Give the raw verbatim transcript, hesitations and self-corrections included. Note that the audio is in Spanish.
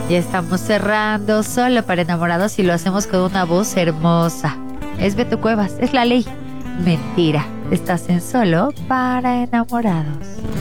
Ya estamos cerrando Solo para Enamorados y lo hacemos con una voz hermosa. Es Beto Cuevas, es la ley. Mentira, estás en Solo para Enamorados.